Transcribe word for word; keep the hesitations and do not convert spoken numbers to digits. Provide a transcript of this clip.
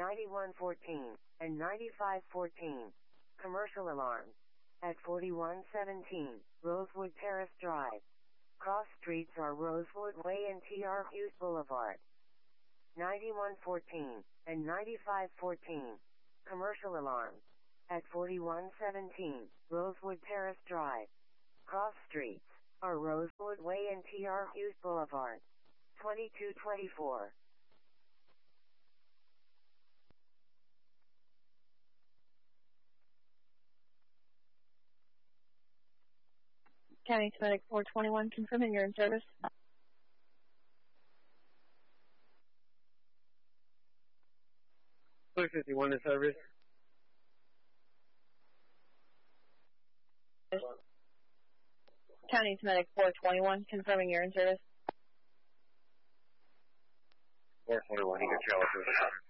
ninety-one fourteen and ninety-five fourteen. Commercial alarm. At forty-one seventeen, Rosewood Terrace Drive. Cross streets are Rosewood Way and T R Hughes Boulevard. ninety-one fourteen and ninety-five fourteen. Commercial alarm. At forty-one seventeen, Rosewood Terrace Drive. Cross streets are Rosewood Way and T R Hughes Boulevard. twenty-two twenty-four. County Medic four twenty-one, confirming you're in service. four fifty-one in service. County Medic four twenty-one, confirming you're in service. four twenty-one, you can travel to the